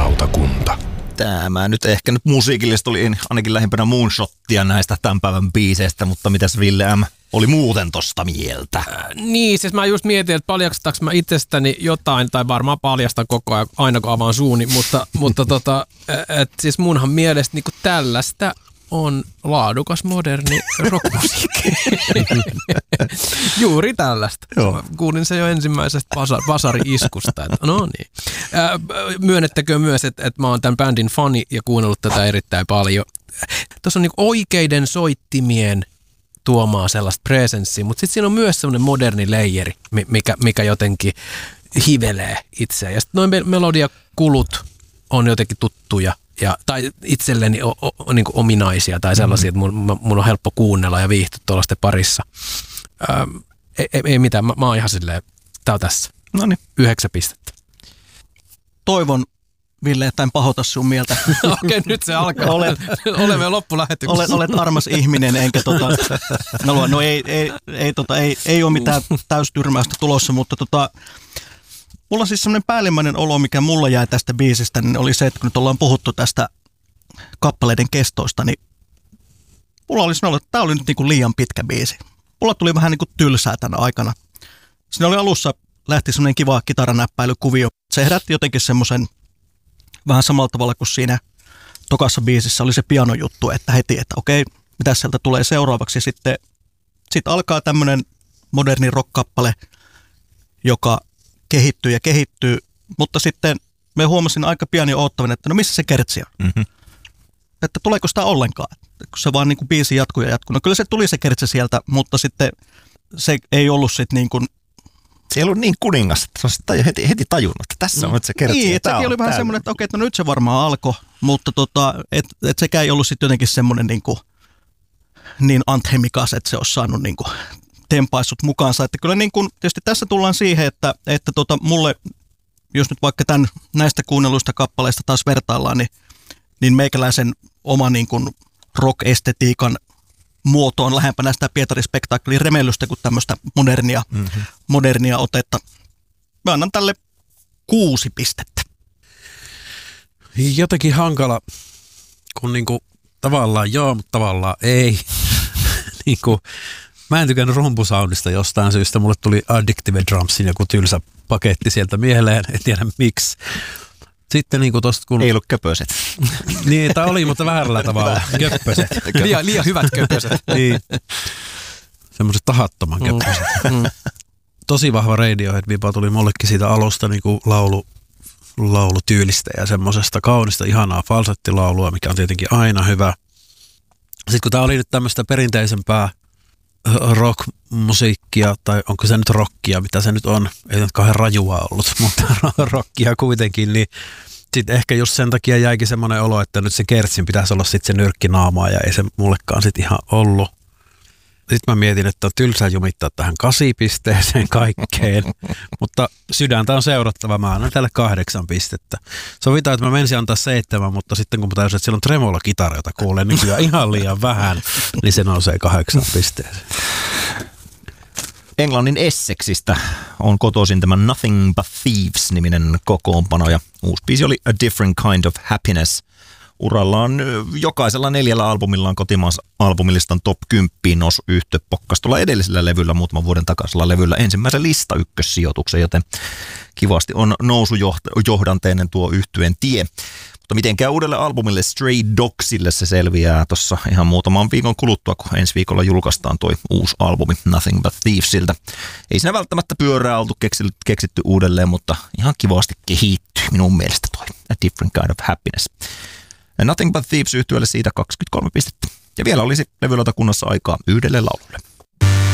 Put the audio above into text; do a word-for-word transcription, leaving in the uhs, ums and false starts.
Levylautakunta. Tämä nyt ehkä nyt musiikillisesti oli ainakin lähimpänä moonshottia näistä tämän päivän biiseistä, mutta mitäs Ville M. oli muuten tosta mieltä? Äh, niin, siis mä just mietin, että paljastaks mä itsestäni jotain, tai varmaan paljastan koko ajan, aina kun avaan suuni, mutta, mutta tota, et siis munhan mielestä niinku tällaista on laadukas, moderni rockmusiikki. Juuri tällaista. Joo. Kuulin se jo ensimmäisestä basa- basari-iskusta. Että, no niin. Äh, myönnettäköön myös, että, että mä oon tämän bändin fani ja kuunnellut tätä erittäin paljon. Tuossa on niinku oikeiden soittimien tuomaa sellaista presenssiä, mutta sitten siinä on myös semmoinen moderni leijeri, mikä, mikä jotenkin hivelee itseään. Ja sitten noin melodiakulut on jotenkin tuttuja. Ja, tai itselleni o, o, niin kuin ominaisia tai sellaisia, mm-hmm. että mun, mun on helppo kuunnella ja viihtyä tuollaisten parissa. Ähm, ei, ei mitään, mä, mä oon ihan silleen, tää on tässä. Noniin. Yhdeksän pistettä. Toivon, Ville, että en pahoita sun mieltä. Okei, okay, nyt se alkaa. Olet, olemme jo loppulähetyksessä. Olet, olet armas ihminen, enkä tota, no, no ei, ei, ei, tota, ei, ei ole mitään täystyrmäystä tulossa, mutta tota, mulla siis semmoinen päällimmäinen olo, mikä mulla jäi tästä biisistä, niin oli se, että kun nyt ollaan puhuttu tästä kappaleiden kestoista, niin mulla oli sanonut, että tämä oli nyt niin kuin liian pitkä biisi. Mulla tuli vähän niin kuin tylsää tänä aikana. Siinä oli alussa, lähti semmoinen kiva kitaranäppäilykuvio. Se herätti jotenkin semmoisen vähän samalla tavalla kuin siinä tokassa biisissä oli se pianojuttu, että heti, että okei, mitä sieltä tulee seuraavaksi. Sitten sit alkaa tämmöinen moderni rock-kappale, joka kehittyy ja kehittyy, mutta sitten me huomasin aika pian jo oottavana, että no missä se kertsi on? Mm-hmm. Että tuleeko sitä ollenkaan? Kun se vaan niin kuin biisi jatkuu ja jatkuu. No kyllä se tuli se kertsi sieltä, mutta sitten se ei ollut sitten niin kuin... Se ei ollut niin kuningas, että se on heti, heti tajunnut, että tässä on nyt se kertsi. Niin, että sekin oli vähän semmoinen, että okei, että no nyt se varmaan alkoi, mutta tota, että et sekään ei ollut sitten jotenkin semmoinen niin, kuin, niin anthemikas, että se olisi saanut niin kuin tempaissut mukaansa. Että kyllä niin kuin, tietysti tässä tullaan siihen, että, että tota, mulle, jos nyt vaikka tämän, näistä kuunnelluista kappaleista taas vertaillaan, niin, niin meikäläisen oma niin kuin rock-estetiikan muoto on lähempänä sitä Pietari-spektaakkelin remellystä kuin tämmöistä modernia, mm-hmm. modernia otetta. Mä annan tälle kuusi pistettä. Jotenkin hankala, kun niinku tavallaan joo, mutta tavallaan ei. niinku, mä en tykännyt rumpusoundista jostain syystä. Mulle tuli Addictive Drumsin joku tylsä paketti sieltä mieleen, en tiedä miksi. Sitten niinku tosta kun... Ei ollut köpöset. Niin, tai oli, mutta väärällä tavalla. Köppöset. Liian, liian hyvät köpöset. Niin. Semmoiset tahattoman köppöset. Mm. Mm. Tosi vahva Radiohead-vipa tuli mullekin siitä alusta niinku laulu, laulutyylistä ja semmoisesta kaunista, ihanaa falsettilaulua, mikä on tietenkin aina hyvä. Sitten kun tää oli nyt tämmöistä perinteisempää rock-musiikkia, tai onko se nyt rockia, mitä se nyt on, ei nyt kauhean rajua ollut, mutta rockia kuitenkin, niin sitten ehkä just sen takia jäikin semmoinen olo, että nyt se kertsin pitäisi olla sitten se nyrkkinaamaa, ja ei se mullekaan sitten ihan ollut. Sitten mä mietin, että on tylsää jumittaa tähän kasipisteeseen kaikkeen, mutta sydäntä on seurattava. Mä annan tälle kahdeksan pistettä. Sovitaan, että mä menisin antaa seitsemän, mutta sitten kun mä täysin, että siellä on tremola-kitara, jota kuulee nykyään ihan liian vähän, niin se nousee kahdeksan pisteeseen. Englannin Essexistä on kotoisin tämä Nothing But Thieves-niminen kokoonpano, ja uusi biisi oli A Different Kind of Happiness. Urallaan jokaisella neljällä albumillaan kotimaassa albumillistan top kymmenen nousu yhtö pokkas tuolla edellisellä levyllä, muutaman vuoden takaisella levyllä ensimmäisen lista ykkössijoituksen, joten kivasti on nousujohdanteinen tuo yhtyeen tie. Mutta miten käy uudelle albumille Stray Dogsille, se selviää tuossa ihan muutaman viikon kuluttua, kun ensi viikolla julkaistaan toi uusi albumi Nothing But Thievesiltä. Ei siinä välttämättä pyörää oltu keksitty, keksitty uudelleen, mutta ihan kivasti kehittyy minun mielestä toi A Different Kind of Happiness. Nothing But Thieves -yhtyeelle siitä kaksikymmentäkolme pistettä. Ja vielä olisi levylautakunnassa aikaa yhdelle laululle.